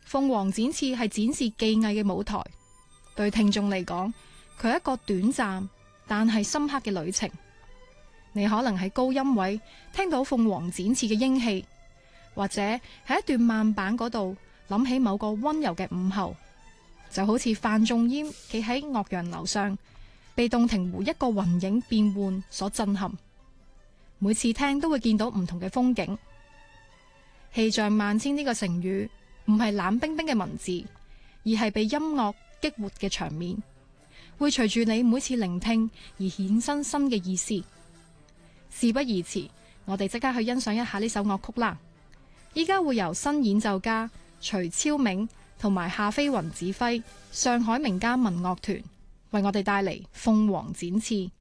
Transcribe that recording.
鳳凰展翅係展示技藝嘅舞台，對聽眾嚟講，佢係一個短暫但係深刻嘅旅程。你可能喺高音位聽到鳳凰展翅嘅英氣，或者喺一段慢板嗰度諗起某個溫柔嘅午後，就好似范仲淹企喺岳陽樓上，被洞庭湖一個雲影變幻所震撼。每次聽都會見到唔同嘅風景。氣象萬千呢個成語唔係冷冰冰嘅文字，而係被音樂激活嘅場面，會隨住你每次聆聽而衍生新嘅意思。事不宜遲，我哋即刻去欣賞一下呢首樂曲啦！依家會由新演奏家徐超銘同埋夏飛雲指揮，上海名家民樂團為我哋帶嚟鳳凰展翅。